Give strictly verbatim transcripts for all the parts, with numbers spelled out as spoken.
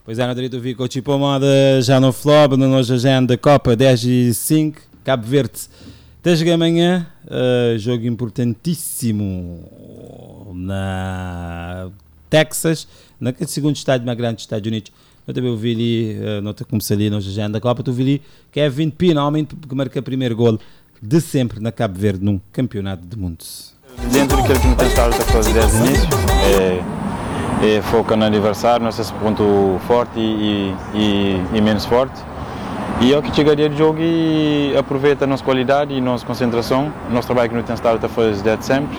Pois é, no direito vi com o Chipo Moda já no Flob, na nossa agenda Copa dez e cinco, Cabo Verde, dez da manhã, uh, jogo importantíssimo na Texas, na segundo estádio mais grande dos Estados Unidos. Eu também ouvi ali, uh, nota começar ali na nossa agenda Copa, tu vi ali Kevin Pina, homem que marca o primeiro gol de sempre na Cabo Verde num campeonato do mundo. Dentro daquilo que me tem estado a fazer desde o início, é, é foca no adversário, não sei se ponto forte e, e, e menos forte. E é o que chegaria de jogo e aproveita a nossa qualidade e a nossa concentração, o nosso trabalho que não tem estado a fazer desde sempre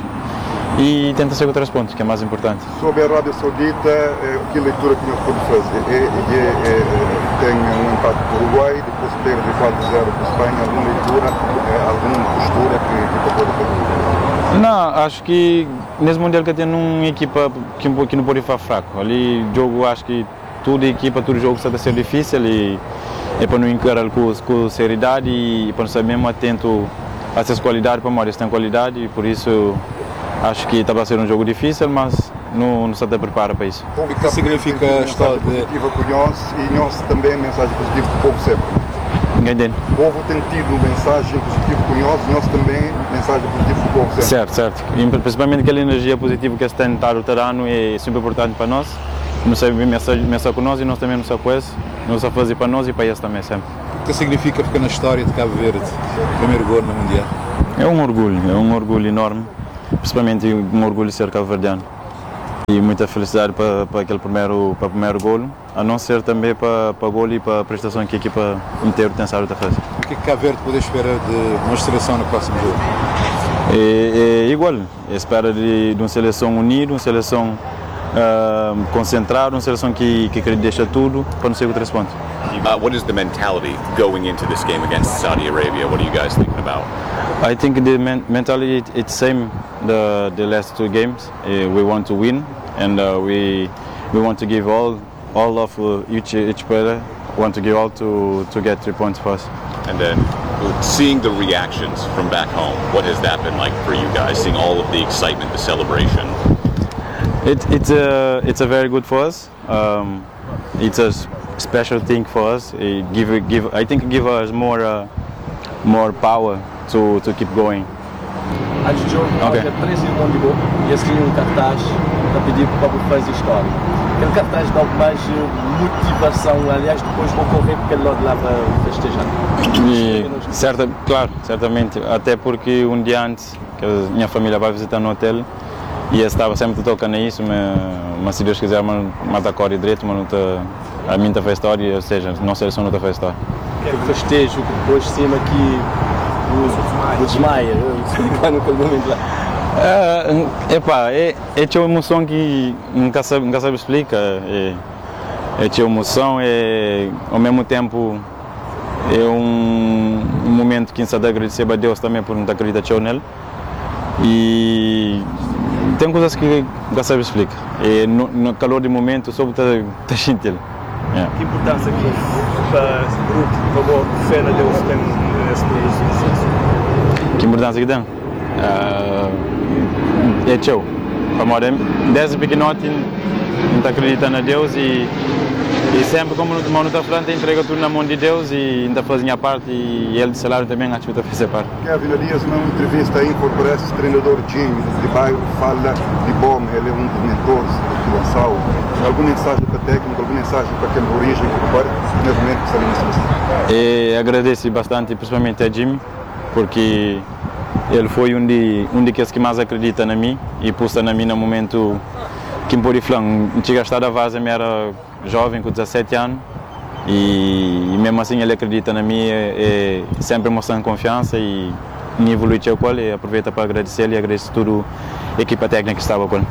e tenta ser com três pontos, que é mais importante. Sobre a Arábia Saudita, que leitura que nós podemos fazer? É, é, é, tem um empate com o Uruguai, depois perde quatro a zero com a Espanha, alguma leitura, é, alguma postura que, que pode fazer? Não, acho que nesse Mundial que tem uma equipa que, que não pode ficar fraco. Ali, jogo, acho que toda a equipa, todo jogo está a ser difícil e é para não encarar com, com seriedade e para não ser mesmo atento a essas qualidades, para mostrar que tem qualidade e por isso acho que está a ser um jogo difícil, mas não, não se até prepara para isso. O que significa a história positiva com o Nhosse e Nhosse também mensagem positiva para o povo sempre? Ninguém. O povo tem tido mensagem positiva com nós, nós também mensagem positiva para o povo sempre. Certo, certo. E principalmente aquela energia positiva que se tem no terreno é sempre importante para nós. Não sei mensagem, mensagem com nós e nós também não sabemos com esse. Não sabemos fazer para nós e para eles também sempre. O que significa ficar na história de Cabo Verde, primeiro gol no Mundial? É um orgulho, é um orgulho enorme. Principalmente um orgulho de ser cabo-verdiano. E muita felicidade para, para aquele primeiro, para o primeiro golo, a não ser também para, para o golo e para a prestação que a equipa inteira tem estado a fazer. O que é que Cabo Verde pode esperar de uma seleção no próximo jogo? É, é igual, é espera de, de uma seleção unida, uma seleção uh, concentrada, uma seleção que, que deixa tudo para não ser com três pontos. Uh, what is the mentality going into this game against Saudi Arabia? What are you guys thinking about? I think the men- mentality it, it's same the the last two games. Uh, we want to win, and uh, we we want to give all all of uh, each each player want to give all to to get three points for us. And then seeing the reactions from back home, what has that been like for you guys? Seeing all of the excitement, the celebration. It it's a it's a very good for us. Um, it's a special thing for us. It give give I think give us more uh, more power to to keep going. Antes do jogo, okay. Havia três segundos de gol e eles tinham um cartaz a pedir para o fazer história. Aquele cartaz dá mais motivação, aliás, depois vou correr porque ele logo lá para festejar. E, certa, claro, certamente, até porque um dia antes, que a minha família vai visitar no hotel e eu estava sempre tocando isso, mas, mas se Deus quiser, mata a corda direito, mas não tá, a mim está a história, ou seja, não seleção não está a história. O festejo que depois cima aqui o desmaia, naquele momento lá. É, epá, é, é uma emoção que nunca sabe, nunca sabe explicar. É, é uma emoção, é, ao mesmo tempo é um, um momento que se dá a agradecer a Deus também por não acreditar nele. E tem coisas que nunca sabe explicar. É, no, no calor do momento, só está tá gentil. Yeah. Que importância que para esse grupo, por favor, fé na Deus tem nesse processo? Que importância que tem? Uh, é teu. Desde pequenote, não está acreditando a Deus e, e sempre, como não está falando, entrega tudo na mão de Deus e ainda faz a parte e ele de salário também acho que está a fazer parte. Kevin Dias, numa entrevista aí, parece que o treinador Jimmy de bairro fala de bom, ele é um dos mentores do Lançal. Alguma mensagem para o técnico, alguma mensagem para aquele origem que agora, nesse momento, que está ali na seleção? Agradeço bastante, principalmente a Jimmy, porque ele foi um de um daqueles que mais acredita na mim e pôs na mim no momento que me pôde falar. Não tinha gastado a vaza, eu era jovem, com dezassete anos, e, e mesmo assim ele acredita na mim, é, é sempre mostrando confiança e me evolui com ele, e aproveita para agradecer ele e agradeço toda a equipa técnica que estava com ele.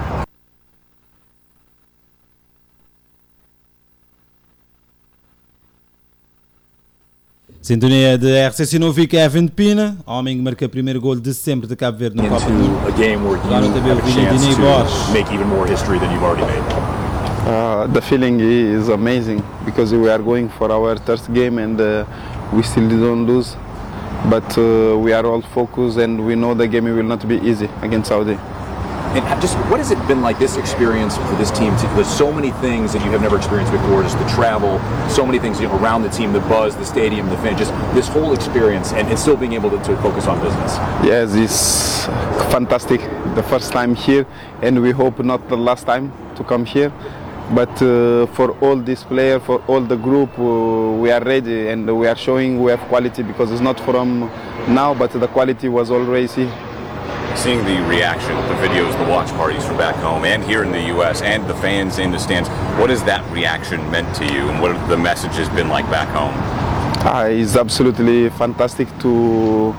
Sintonia de R C C Novi, Kevin Pina, homem que marca o primeiro gol de sempre de Cabo Verde no Copa do Mundo. Claro, também o Vini Borges. Make even more history than you've already made. Uh, the feeling is amazing because we are going for our third game and uh, we still don't lose, but uh, we are all focused and we know the game will not be easy against Saudi. And just what has it been like, this experience for this team? There's so many things that you have never experienced before, just the travel, so many things, you know, around the team, the buzz, the stadium, the fan, just this whole experience, and, and still being able to, to focus on business. Yes, it's fantastic. The first time here, and we hope not the last time to come here. But uh, for all these players, for all the group, uh, we are ready and we are showing we have quality, because it's not from now, but the quality was always here. Seeing the reaction, the videos, the watch parties from back home and here in the U S and the fans in the stands, what has that reaction meant to you, and what have the messages been like back home? Ah, it's absolutely fantastic to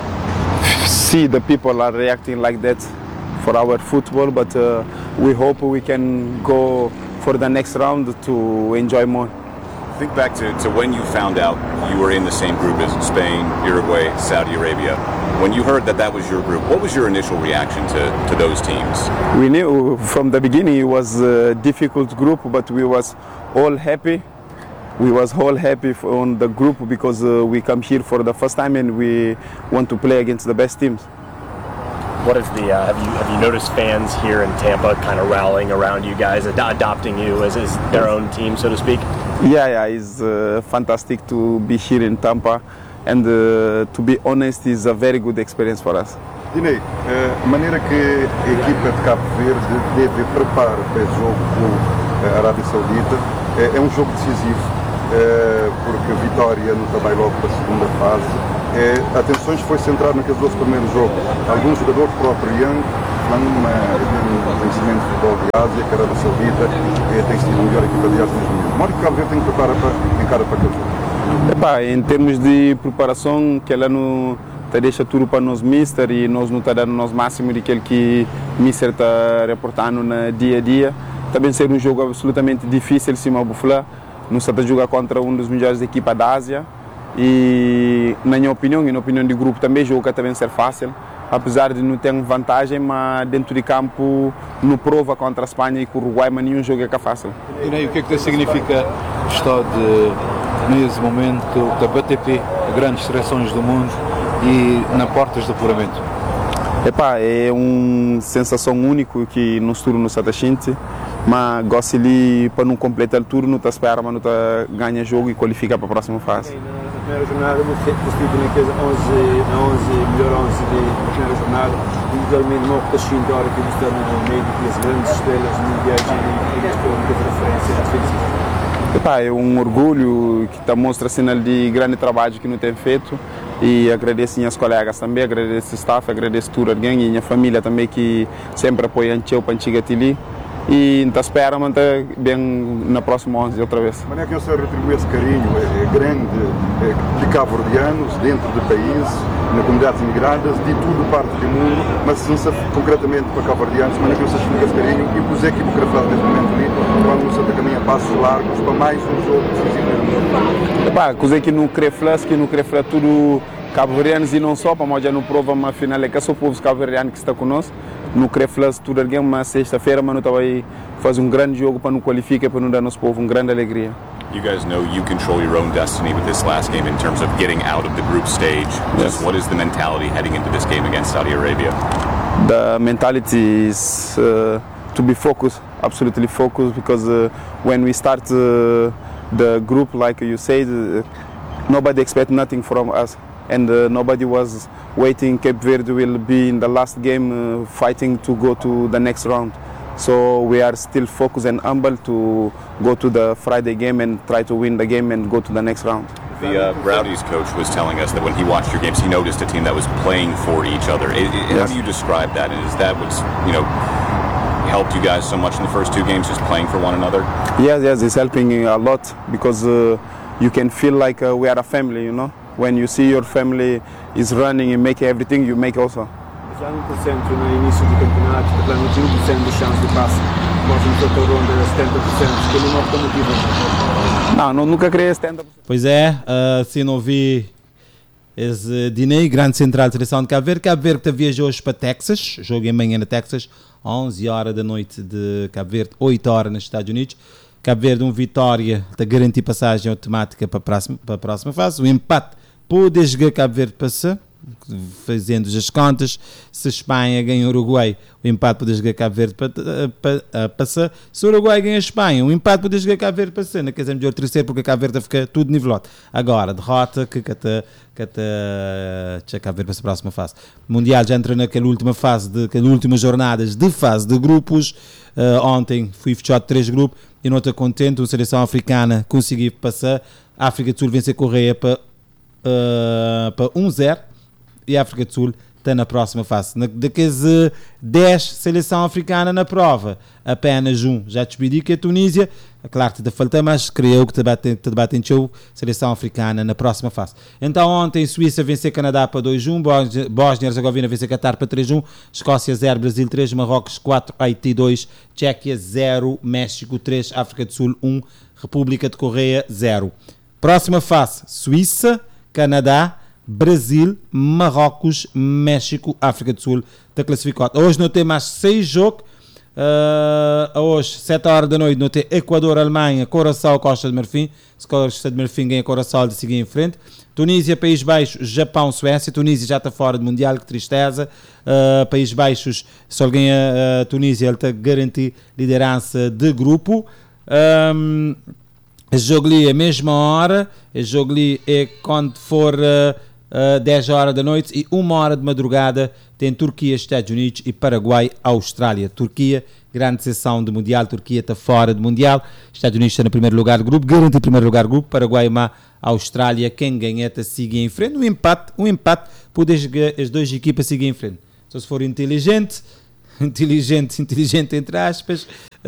see the people are reacting like that for our football, but uh, we hope we can go for the next round to enjoy more. Think back to, to when you found out you were in the same group as Spain, Uruguay, Saudi Arabia. When you heard that that was your group, what was your initial reaction to, to those teams? We knew from the beginning it was a difficult group, but we was all happy. We was all happy on the group because uh, we come here for the first time and we want to play against the best teams. What is the, uh, have you have you noticed fans here in Tampa kind of rallying around you guys, ad- adopting you as, as their own team, so to speak? Yeah, yeah, it's uh, fantastic to be here in Tampa, and uh, to be honest, it's a very good experience for us. Dinei, a maneira que a equipa de Cabo Verde deve preparar para esse jogo com a Arábia Saudita é, é um jogo decisivo, é, porque a vitória não vai logo para a segunda fase. É, a atenção foi centrada naqueles dois primeiros jogos. Alguns jogadores, o próprio Young, um conhecimento de futebol de Ásia, que a Arábia Saudita é, tem sido a melhor equipa de Ásia neste momento. Mas o Cabo Verde tem que preparar para encarar para aquele jogo. Epá, em termos de preparação, que ela não tá deixa tudo para nós mister e nós não está dando o nosso máximo de aquele que mister está reportando no dia a dia. Também ser um jogo absolutamente difícil, cima do Bufla. Não se está a jogar contra um dos melhores equipas da Ásia. E na minha opinião, e na opinião do grupo também, o jogo vai também ser fácil, apesar de não ter vantagem, mas dentro de campo não prova contra a Espanha e com o Uruguai, mas nenhum jogo é fácil. E o que é que significa estar de, nesse momento da B T P, grandes seleções do mundo e na portas do apuramento? Epá, é uma sensação única que nos turno está a gente, mas gosto ali para não completar o turno, está a esperar, mas não está ganha jogo e qualifica para a próxima fase. Na primeira jornada, você estive naqueles onze, melhor onze da primeira jornada, individualmente não está a hora que está no meio das grandes estrelas mundiais e eles foram de referência defensiva. Epá, é um orgulho que mostra sinal de grande trabalho que não tem feito. E agradeço minhas colegas também, agradeço o staff, agradeço tudo alguém e minha família também que sempre apoiam eu para chegar até ali. E então espero manter bem na próxima onze outra vez. Mas é que eu sei retribuir esse carinho, é, é grande, é, de cabo-verdianos, dentro do país, na comunidades imigradas, de tudo parte do mundo, mas não sei concretamente para cabo-verdianos, mas é que eu sei explicar esse carinho e pus aqui para falar neste momento ali, quando o Santa caminha passos largos para mais um jogo decisivo. Epá, coisa que não quer falar, que não quer falar tudo cabo-verdianos e não só, para nós já não prova uma final, é que é só o povo cabo-verdiano que está conosco. Não queria falar tudo alguém, mas sexta-feira, mas não estava aí fazer um grande jogo para nos qualificar, para nos dar nosso povo uma grande alegria. You guys know you control your own destiny with this last game in terms of getting out of the group stage. Yes. Just what is the mentality heading into this game against Saudi Arabia? The mentality is uh, to be focused, absolutely focused, because uh, when we start uh, the group, like you said, uh, nobody expect nothing from us. And uh, nobody was waiting Cape Verde will be in the last game uh, fighting to go to the next round. So we are still focused and humble to go to the Friday game and try to win the game and go to the next round. The uh, Rowdies coach was telling us that when he watched your games, he noticed a team that was playing for each other. It, it, Yes. How do you describe that? And is that what's, you know, helped you guys so much in the first two games, just playing for one another? Yes, yes, it's helping a lot because uh, you can feel like uh, we are a family, you know. When you see your family is running and making everything, you make also. Já um por cento no início do campeonato, pelo menos um por cento de chance de passe, mostra que a ronda é setenta por cento, que ele não está motivado. Não, não, nunca criei setenta por cento. Pois é, uh, se não vi esse Dinei, grande central de seleção de Cabo Verde. Cabo Verde que viajou hoje para Texas, jogo em manhã na Texas, onze horas da noite de Cabo Verde, oito horas nos Estados Unidos. Cabo Verde, uma vitória de garantir passagem automática para a próxima, para a próxima fase. O empate pode jogar Cabo Verde passar, fazendo as contas, se Espanha ganha o Uruguai, o empate pode jogar Cabo Verde para, para, passar. Se o Uruguai ganha a Espanha, o empate pode jogar Cabo Verde para passar. Não quer dizer melhor terceiro, porque Cabo Verde fica tudo nivelado. Agora, derrota que até Cabo Verde para a próxima fase. O Mundial já entra naquela última fase, de, naquelas últimas jornadas de fase de grupos. Uh, ontem fui fechado três grupos e não estou contente. A seleção africana conseguiu passar. A África do Sul vence a Correia para, uh, para um zero. E a África do Sul está na próxima fase. Daqueles dez seleção africana na prova, apenas um já despedi, que é a Tunísia. Claro que te falta, mas creio que te batem, te batem show seleção africana na próxima fase. Então ontem Suíça venceu Canadá para dois a um, Bósnia e Herzegovina venceu Qatar para três a um, Escócia zero, Brasil três, Marrocos quatro, Haiti dois, Tchequia zero, México três, África do Sul um, República de Correia zero. Próxima fase, Suíça, Canadá, Brasil, Marrocos, México, África do Sul está classificado. Hoje não tem mais seis jogos. Uh, hoje, sete horas da noite, não tem Equador, Alemanha, Curaçao, Costa de Marfim. Se Costa de Marfim ganha Curaçao, de seguir em frente. Tunísia, Países Baixos, Japão, Suécia. Tunísia já está fora do Mundial, que tristeza. Uh, Países Baixos, se ele ganha uh, Tunísia, ele está a garantir liderança de grupo. Um, esse jogo ali é a mesma hora. Esse jogo ali é quando for uh, uh, dez horas da noite e uma hora de madrugada. Tem Turquia, Estados Unidos e Paraguai, Austrália. Turquia, grande sessão do Mundial. Turquia está fora do Mundial. Estados Unidos está no primeiro lugar do grupo. Garante o primeiro lugar do grupo. Paraguai, uma Austrália. Quem ganheta siga em frente. Um empate, um empate. Pode as duas equipas seguir em frente. Só se for inteligente, inteligente, inteligente entre aspas,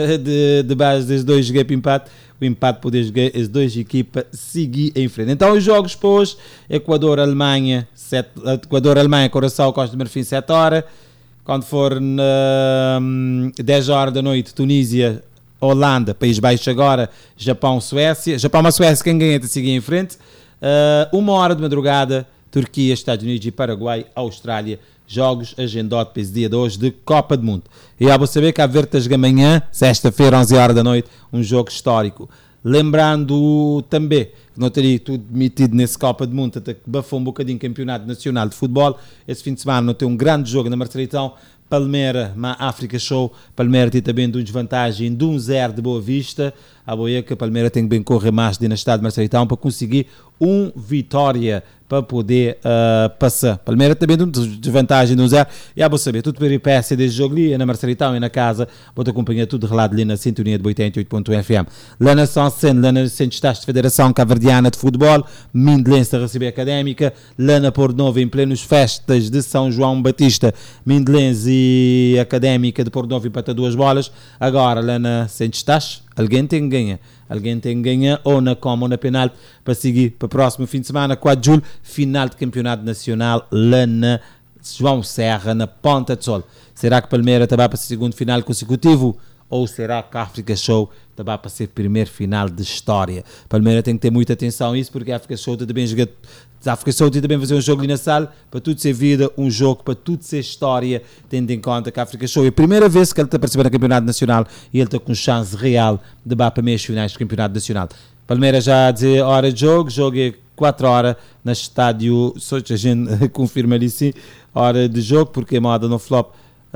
de, de base das dois jogar para empate. O empate pode jogar as duas equipas seguir em frente. Então os jogos para hoje, Equador, Alemanha, sete, Equador, Alemanha, Curaçao, Costa de Marfim, sete horas. Quando for na, um, dez horas da noite, Tunísia, Holanda, País Baixo agora, Japão, Suécia. Japão, mas Suécia, quem ganha, seguir em frente. Uh, uma hora de madrugada, Turquia, Estados Unidos e Paraguai, Austrália. Jogos agendados para esse dia de hoje de Copa do Mundo. E eu vou saber que há Vertas de amanhã, sexta-feira, onze horas da noite, um jogo histórico. Lembrando também que não teria tudo metido nesse Copa do Mundo, até que bafou um bocadinho o Campeonato Nacional de Futebol. Esse fim de semana não tem um grande jogo na Marcelitão. Palmeira, uma África Show. Palmeira tem também de uma desvantagem de um zero de Boa Vista. A boia que a Palmeira tem que bem correr mais de na estado de Marcelitão para conseguir um vitória para poder uh, passar. Palmeira também de uma desvantagem de um zero. E vou saber tudo peripécia desse jogo ali, é na Marcelitão e na casa. Vou te acompanhar tudo relado ali na sintonia de oitenta e oito ponto F M. Lá na São Seno, lá na Centro de Federação Caverdiana de Futebol, Mindelense a receber Académica. Lá na Porto Novo, em plenos festas de São João Batista, Mindelense e Académica de Porto Novo empata duas bolas. Agora lá na Centro Estácio, alguém tem que ganhar. Alguém tem que ganhar ou na Coma ou na penalti para seguir para o próximo fim de semana, quatro de julho, final de Campeonato Nacional lá na João Serra, na Ponta de Sol. Será que Palmeira está para o segundo final consecutivo? Ou será que a África Show está para ser primeiro final de história? Palmeira tem que ter muita atenção a isso, porque a África Show também joga. A África Show tem também fazer um jogo ali na sala, para tudo ser vida, um jogo para tudo ser história, tendo em conta que a África Show é a primeira vez que ele está a participar no Campeonato Nacional e ele está com chance real de bater para meios finais do Campeonato Nacional. Palmeiras já a dizer hora de jogo, jogo é quatro horas no estádio, só a gente confirma ali sim, hora de jogo, porque a moda no flop.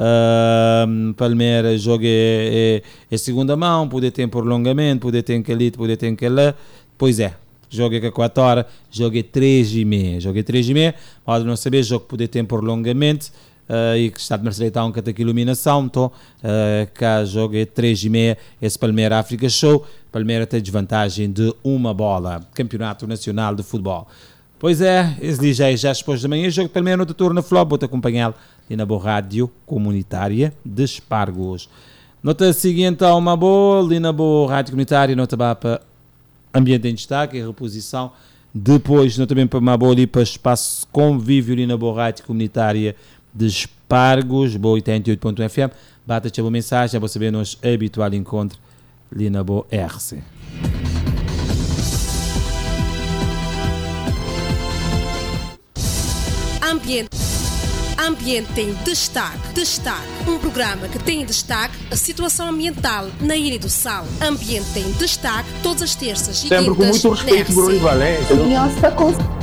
Uh, Palmeiras joga é, é, é segunda mão, pode ter prolongamento, pode ter aquele, pode ter aquele, pois é. Jogo é quatro horas, jogo é três e meia. Jogo é três e meia, pode não saber, jogo pode ter prolongamento uh, e que está de Marcelitão que tem iluminação, então uh, cá jogo é três e meia, esse Palmeiras África Show. Palmeiras tem desvantagem de uma bola, Campeonato Nacional de Futebol. Pois é, esse já já expôs de manhã, jogo de Palmeiras no turno na Flop, vou-te acompanhá-lo ali na boa rádio comunitária de Espargos. Nota seguinte a uma boa, ali na boa rádio comunitária, nota para ambiente em destaque, a reposição. Depois, não também para uma boa ali para espaço convívio ali na boa rádio comunitária de Espargos, boa oitenta e oito ponto F M. Bata-te a boa mensagem, vou saber nos habitual encontro ali na boa R C. Ambiente. Ambiente em Destaque. Destaque. Um programa que tem em destaque a situação ambiental na Ilha do Sal. Ambiente em Destaque, todas as terças e sempre quintas. Sempre com muito respeito, Bruno Valente.